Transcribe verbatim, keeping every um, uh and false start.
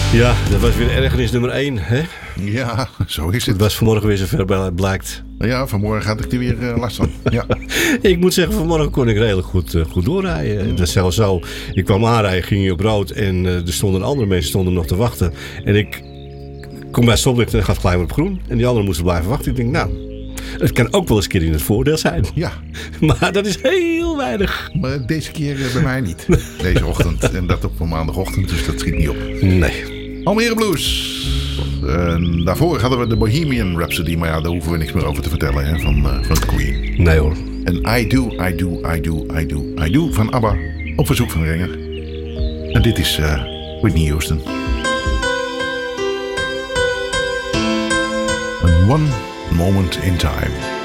Ja, dat was weer ergernis nummer één, hè? Ja, zo is het. Het was vanmorgen weer zover blijkt. Ja, vanmorgen had ik er weer uh, last van. Ja. Ik moet zeggen, vanmorgen kon ik redelijk goed, uh, goed doorrijden. Mm. Dat is zelfs zo. Ik kwam aanrijden, ging je op rood en uh, er stonden andere mensen stonden nog te wachten. En ik kom bij stoplicht en gaf gelijk op groen. En die anderen moesten blijven wachten. Ik denk, nou, het kan ook wel eens een keer in het voordeel zijn. Ja. Maar dat is heel weidig. Maar deze keer uh, bij mij niet. Deze ochtend. En dat op een maandagochtend, dus dat schiet niet op. Nee. Almere Blues. En daarvoor hadden we de Bohemian Rhapsody. Maar ja, daar hoeven we niks meer over te vertellen, hè, van, uh, van Queen. Nee hoor. En I Do, I Do, I Do, I Do, I Do van ABBA. Op verzoek van Renger. En dit is uh, Whitney Houston. One Moment in Time.